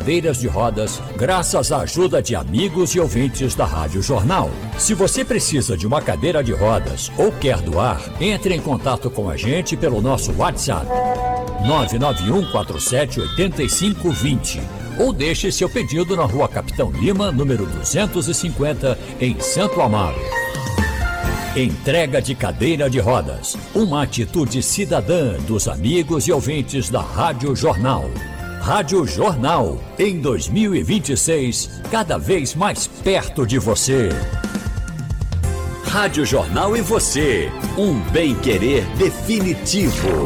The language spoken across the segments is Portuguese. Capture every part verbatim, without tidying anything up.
cadeiras de rodas graças à ajuda de amigos e ouvintes da Rádio Jornal. Se você precisa de uma cadeira de rodas ou quer doar, entre em contato com a gente pelo nosso WhatsApp nove nove um quatro sete oito cinco dois zero ou deixe seu pedido na Rua Capitão Lima, número duzentos e cinquenta, em Santo Amaro. Entrega de cadeira de rodas, uma atitude cidadã dos amigos e ouvintes da Rádio Jornal. Rádio Jornal, em dois mil e vinte e seis, cada vez mais perto de você. Rádio Jornal e você, um bem-querer definitivo.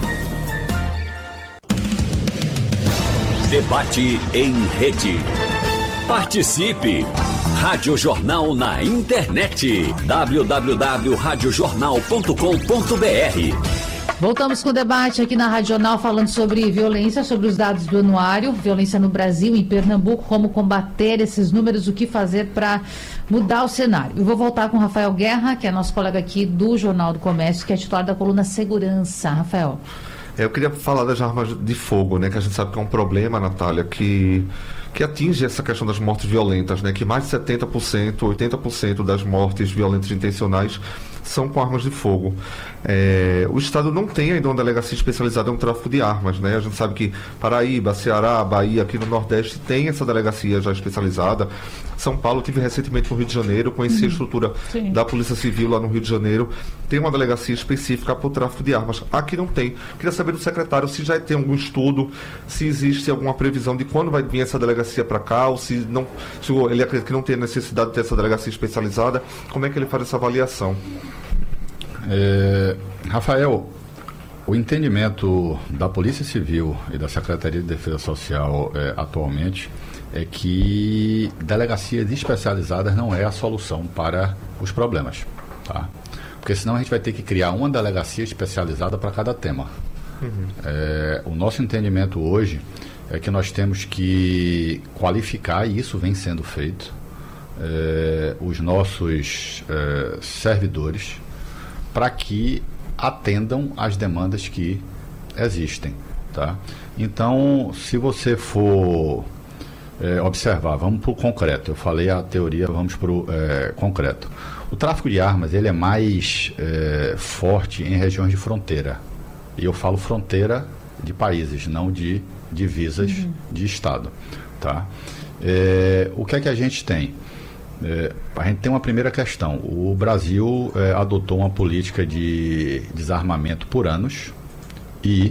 Debate em rede. Participe! Rádio Jornal na internet. w w w ponto rádio jornal ponto com ponto b r. Voltamos com o debate aqui na Rádio Jornal, falando sobre violência, sobre os dados do anuário, violência no Brasil, em Pernambuco, como combater esses números, o que fazer para mudar o cenário. Eu vou voltar com o Rafael Guerra, que é nosso colega aqui do Jornal do Comércio, que é titular da coluna Segurança. Rafael. Eu queria falar das armas de fogo, né, que a gente sabe que é um problema, Natália, que, que atinge essa questão das mortes violentas, né, que mais de setenta por cento, oitenta por cento das mortes violentas intencionais são com armas de fogo. É, o Estado não tem ainda uma delegacia especializada no tráfico de armas, né? A gente sabe que Paraíba, Ceará, Bahia, aqui no Nordeste tem essa delegacia já especializada. São Paulo, tive recentemente no Rio de Janeiro, conheci uhum. a estrutura Sim. da Polícia Civil lá no Rio de Janeiro. Tem uma delegacia específica para o tráfico de armas. Aqui não tem. Queria saber do secretário se já tem algum estudo, se existe alguma previsão de quando vai vir essa delegacia para cá, ou se, não, se ele acredita que não tem necessidade de ter essa delegacia especializada. Como é que ele faz essa avaliação? É, Rafael, o entendimento da Polícia Civil e da Secretaria de Defesa Social é, atualmente é que delegacias especializadas não é a solução para os problemas, tá? Porque senão a gente vai ter que criar uma delegacia especializada para cada tema. Uhum. É, o nosso entendimento hoje é que nós temos que qualificar, e isso vem sendo feito, é, os nossos é, servidores, para que atendam às demandas que existem, tá? Então, se você for é, observar, vamos para o concreto. Eu falei a teoria, vamos para o é, concreto. O tráfico de armas, ele é mais é, forte em regiões de fronteira. E eu falo fronteira de países, não de divisas uhum. de Estado, tá? É, o que é que a gente tem? É, a gente tem uma primeira questão. O Brasil é, adotou uma política de desarmamento por anos e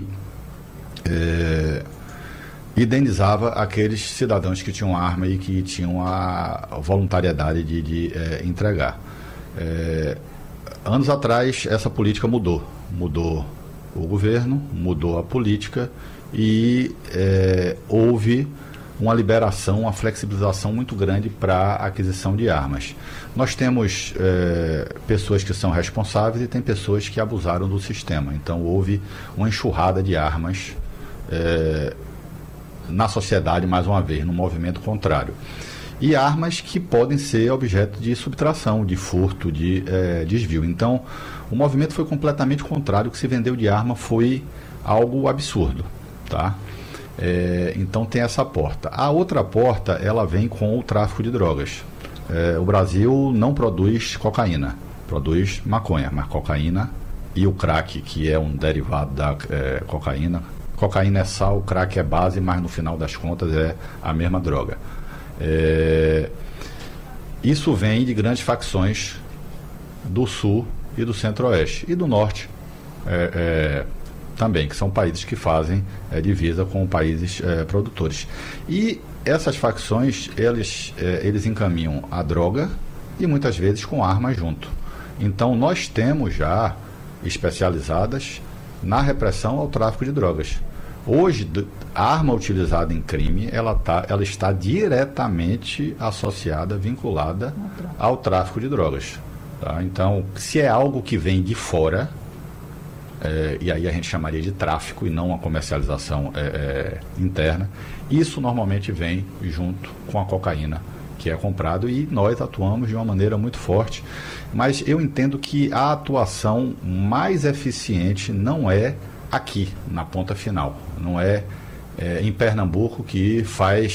é, indenizava aqueles cidadãos que tinham arma e que tinham a voluntariedade de, de é, entregar. É, anos atrás essa política mudou. Mudou o governo, mudou a política e é, houve uma liberação, uma flexibilização muito grande para a aquisição de armas. Nós temos é, pessoas que são responsáveis e tem pessoas que abusaram do sistema. Então houve uma enxurrada de armas é, na sociedade, mais uma vez, no movimento contrário. E armas que podem ser objeto de subtração, de furto, de é, desvio. Então, o movimento foi completamente contrário. O que se vendeu de arma foi algo absurdo, tá? É, então tem essa porta. A outra porta, ela vem com o tráfico de drogas. É, o Brasil não produz cocaína, produz maconha, mas cocaína e o crack, que é um derivado da é, cocaína. Cocaína é sal, crack é base, mas no final das contas é a mesma droga. É, isso vem de grandes facções do Sul e do Centro-Oeste e do Norte é, é, também, que são países que fazem é, divisa com países é, produtores. E essas facções, eles, é, eles encaminham a droga e muitas vezes com armas junto. Então nós temos já especializadas na repressão ao tráfico de drogas. Hoje, a arma utilizada em crime, ela, tá, ela está diretamente associada, vinculada ao tráfico de drogas. Tá? Então, se é algo que vem de fora, é, e aí a gente chamaria de tráfico e não uma comercialização é, é, interna, isso normalmente vem junto com a cocaína que é comprado, e nós atuamos de uma maneira muito forte. Mas eu entendo que a atuação mais eficiente não é aqui, na ponta final. Não é, é em Pernambuco que faz